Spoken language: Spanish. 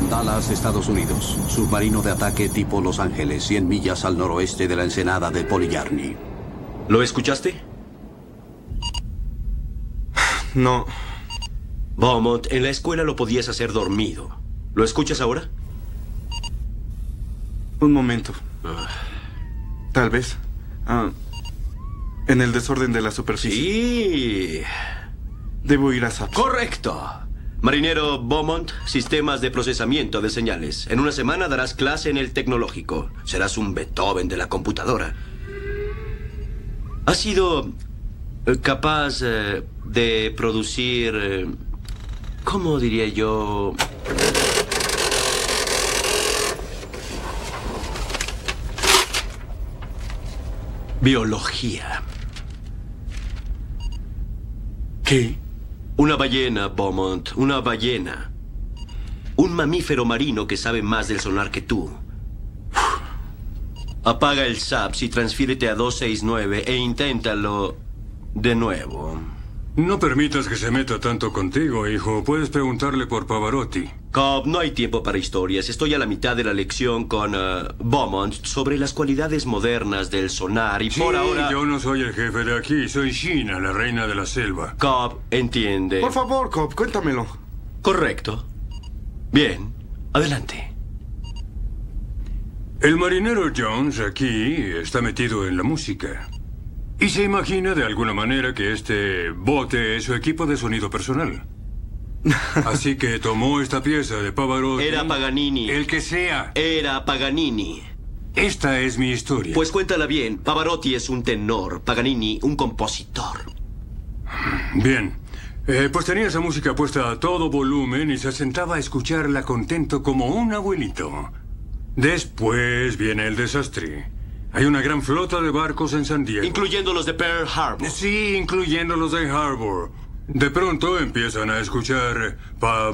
Dallas, Estados Unidos. Submarino de ataque tipo Los Ángeles, 100 millas al noroeste de la ensenada de Polyarny. ¿Lo escuchaste? No. Beaumont, en la escuela lo podías hacer dormido. ¿Lo escuchas ahora? Un momento. Tal vez. En el desorden de la superficie. Sí. Debo ir a SAPS. Correcto. Marinero Beaumont, sistemas de procesamiento de señales. En una semana darás clase en el tecnológico. Serás un Beethoven de la computadora. ¿Has sido capaz de producir... ¿cómo diría yo? Biología. ¿Qué? Una ballena, Beaumont. Una ballena. Un mamífero marino que sabe más del sonar que tú. Apaga el SAPS y transfiérete a 269 e inténtalo de nuevo. No permitas que se meta tanto contigo, hijo. Puedes preguntarle por Pavarotti. Cobb, no hay tiempo para historias. Estoy a la mitad de la lección con Beaumont sobre las cualidades modernas del sonar y Sí, por ahora... yo no soy el jefe de aquí. Soy Sheena, la reina de la selva. Cobb, entiende. Por favor, Cobb, cuéntamelo. Correcto. Bien, adelante. El marinero Jones aquí está metido en la música. Y se imagina de alguna manera que este bote es su equipo de sonido personal. Así que tomó esta pieza de Pavarotti. Era Paganini. El que sea. Era Paganini. Esta es mi historia. Pues cuéntala bien. Pavarotti es un tenor, Paganini un compositor. Bien. Pues tenía esa música puesta a todo volumen y se sentaba a escucharla contento como un abuelito. Después viene el desastre. Hay una gran flota de barcos en San Diego. Incluyendo los de Pearl Harbor. Sí, incluyendo los de Harbor. De pronto empiezan a escuchar